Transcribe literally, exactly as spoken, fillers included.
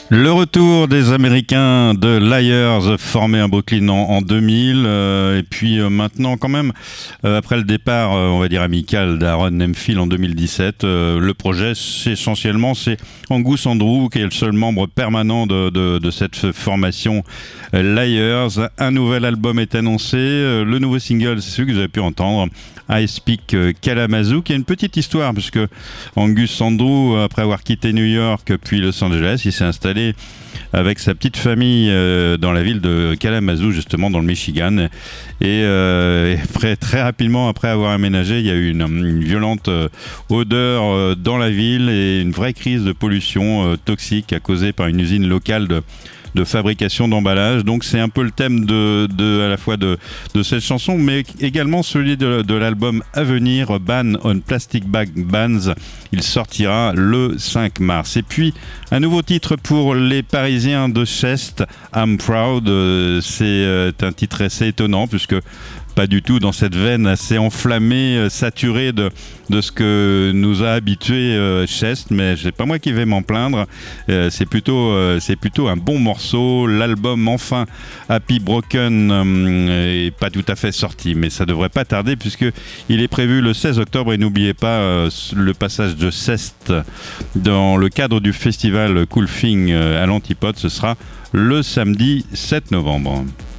Le retour des Américains de Liars, formés à Brooklyn en, en deux mille, euh, et puis euh, maintenant quand même, euh, après le départ, euh, on va dire amical d'Aaron Hemphill en deux mille dix-sept, euh, le projet, c'est essentiellement, c'est Angus Andrew qui est le seul membre permanent de, de, de cette formation euh, Liars. Un nouvel album est annoncé, euh, le nouveau single, c'est celui que vous avez pu entendre, I Speak euh, Kalamazoo, qui a une petite histoire, puisque Angus Andrew, après avoir quitté New York puis Los Angeles, il s'est installé avec sa petite famille euh, dans la ville de Kalamazoo, justement dans le Michigan. Et, euh, et après, très rapidement, après avoir aménagé, il y a eu une, une violente euh, odeur euh, dans la ville et une vraie crise de pollution euh, toxique causée par une usine locale de de fabrication d'emballage. Donc c'est un peu le thème de, de à la fois de, de cette chanson, mais également celui de, de l'album à venir, Ban on Plastic Bag Bans. Il sortira le cinq mars. Et puis un nouveau titre pour les Parisiens de Chest, I'm Proud. C'est un titre assez étonnant puisque pas du tout dans cette veine assez enflammée, saturée de, de ce que nous a habitué euh, Chest, mais c'est pas moi qui vais m'en plaindre. Euh, c'est plutôt, euh, c'est plutôt un bon morceau. L'album enfin Happy Broken euh, est pas tout à fait sorti, mais ça devrait pas tarder puisque il est prévu le seize octobre. Et n'oubliez pas euh, le passage de Chest dans le cadre du festival Cool Thing euh, à l'Antipode. Ce sera le samedi sept novembre.